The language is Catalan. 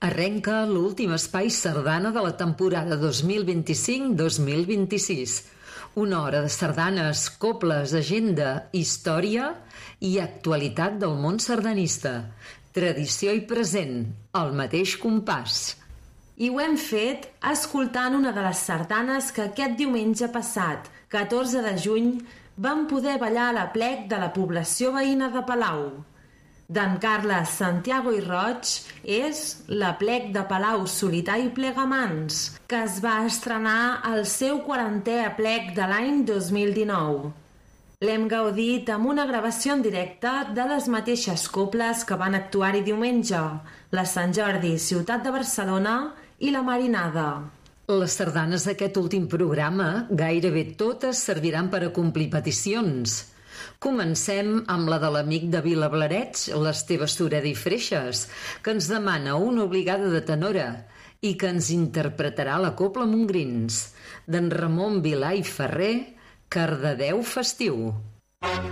Arrenca l'últim espai sardana de la temporada 2025-2026. Una hora de sardanes, cobles, agenda, història i actualitat del món sardanista. Tradició i present, al mateix compàs. I ho hem fet escoltant una de les sardanes que aquest diumenge passat, 14 de juny, vam poder ballar a l'aplec de la població veïna de Palau. D'en Carles Santiago i Roig és l'aplec de Palau Solità i Plegamans, que es va estrenar al seu 40è aplec de l'any 2019. L'hem gaudit amb una gravació en directe de les mateixes cobles que van actuar-hi diumenge, la Sant Jordi, Ciutat de Barcelona i la Marinada. Les sardanes d'aquest últim programa gairebé totes serviran per a complir peticions. Comencem amb la de l'amic de Vilablareix, l'Esteve Sureda i Freixes, que ens demana una obligada de tenora i que ens interpretarà la cobla Montgrins, d'en Ramon Vilà i Ferrer, Cardedeu festiu.